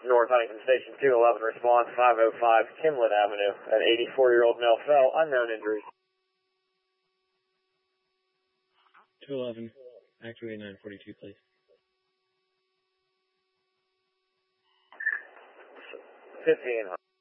North Huntington Station 211 response 505 Kimlet Avenue. An 84-year-old male fell, unknown injuries. 211, activate 942, please. 1500.